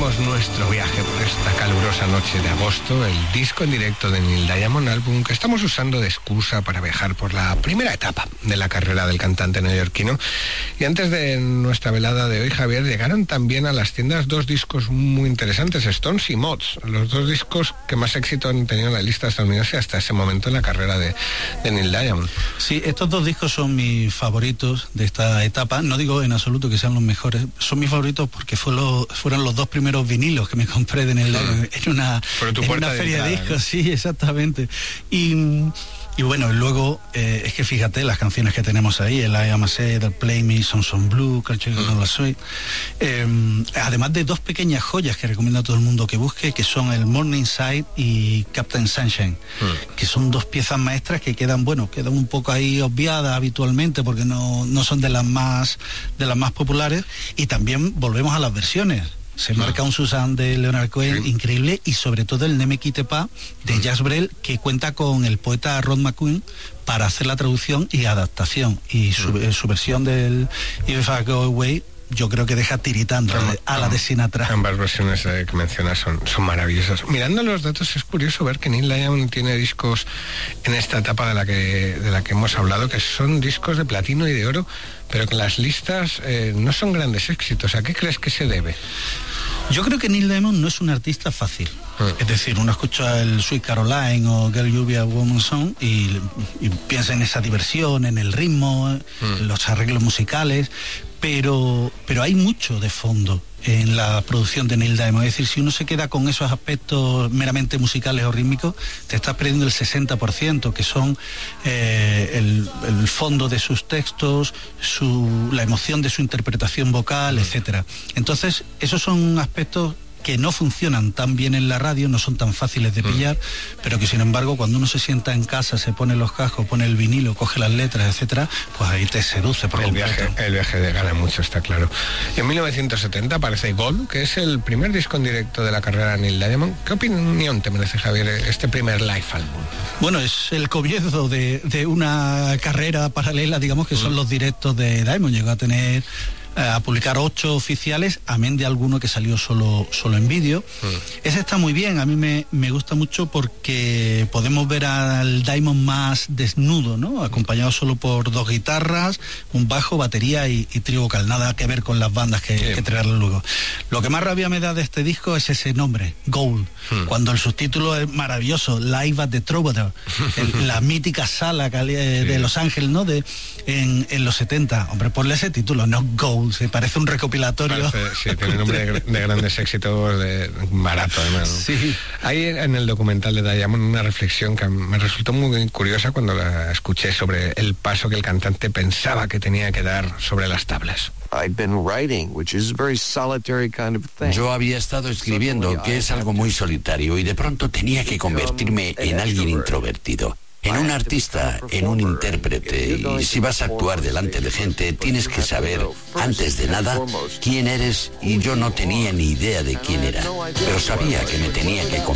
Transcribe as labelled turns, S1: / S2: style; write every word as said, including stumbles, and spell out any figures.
S1: Comenzamos nuestro viaje por esta calurosa noche de agosto, el disco en directo de Neil Diamond, álbum que estamos usando de excusa para viajar por la primera etapa de la carrera del cantante neoyorquino. Y antes de nuestra velada de hoy, Javier, llegaron también a las tiendas dos discos muy interesantes, Stones y Mods, los dos discos que más éxito han tenido en la lista estadounidense hasta ese momento en la carrera de, de Neil Diamond.
S2: Sí, estos dos discos son mis favoritos de esta etapa. No digo en absoluto que sean los mejores, son mis favoritos porque fue lo, fueron los dos primeros vinilos que me compré de Neil Diamond en una, en una feria de discos, ¿no? Sí, exactamente. Y, y bueno, luego eh, es que fíjate las canciones que tenemos ahí, el I Am a Sad, el Play Me, Sons on Blue, Culture mm. No la soy. Eh, además de dos pequeñas joyas que recomiendo a todo el mundo que busque, que son el Morningside y Captain Sunshine, mm. que son dos piezas maestras que quedan, bueno, quedan un poco ahí obviadas habitualmente porque no, no son de las más de las más populares. Y también volvemos a las versiones. Se marca un Suzanne de Leonard Cohen, sí, increíble, y sobre todo el Ne me quitte pas de Jacques Brel, que cuenta con el poeta Rod McQueen para hacer la traducción y adaptación. Y su, eh, su versión del If I Go Away yo creo que deja tiritando Am, a la de Sinatra.
S1: Ambas versiones eh, que mencionas son, son maravillosas. Mirando los datos es curioso ver que Neil Diamond tiene discos en esta etapa de la que, de la que hemos hablado, que son discos de platino y de oro, pero que las listas eh, no son grandes éxitos. ¿A qué crees que se debe?
S2: Yo creo que Neil Diamond no es un artista fácil. Mm. Es decir, uno escucha el Sweet Caroline o Girl You Be a Woman Song y, y piensa en esa diversión, en el ritmo, mm. en los arreglos musicales, pero, pero hay mucho de fondo en la producción de Neil Diamond. Es decir, si uno se queda con esos aspectos meramente musicales o rítmicos, te estás perdiendo el sesenta por ciento, que son eh, el, el fondo de sus textos, su, la emoción de su interpretación vocal, etcétera. Entonces, esos son aspectos que no funcionan tan bien en la radio, no son tan fáciles de pillar, mm. pero que sin embargo cuando uno se sienta en casa, se pone los cascos, pone el vinilo, coge las letras, etcétera, pues ahí te seduce por
S1: el
S2: completo.
S1: Viaje, el viaje de gana mucho, está claro. Y en mil novecientos setenta aparece Gold, que es el primer disco en directo de la carrera de Neil Diamond. ¿Qué opinión te merece, Javier, este primer live álbum?
S2: Bueno, es el comienzo de, de una carrera paralela, digamos, que mm. son los directos de Diamond. Llegó a tener a publicar ocho oficiales, amén de alguno que salió solo, solo en vídeo. Mm. Ese está muy bien, a mí me, me gusta mucho porque podemos ver al Diamond más desnudo, ¿no? Acompañado solo por dos guitarras, un bajo, batería y, y trío vocal, nada que ver con las bandas que, sí. que traerán luego. Lo que más rabia me da de este disco es ese nombre, Gold, mm. cuando el subtítulo es maravilloso, Live at the Troubadour, el, la mítica sala de sí. Los Ángeles, ¿no? De, en, en los setenta, hombre, ponle ese título, no Gold. Se parece un recopilatorio. Parece,
S1: sí, tiene nombre de, de grandes éxitos, de barato además, ¿no? Sí. Hay en el documental de Diamond una reflexión que me resultó muy curiosa cuando la escuché sobre el paso que el cantante pensaba que tenía que dar sobre las tablas.
S3: Yo había estado escribiendo, que es algo muy solitario, y de pronto tenía que convertirme en alguien introvertido. En un artista, en un intérprete, y si vas a actuar delante de gente, tienes que saber, antes de nada, quién eres, y yo no tenía ni idea de quién era, pero sabía que me tenía que convertir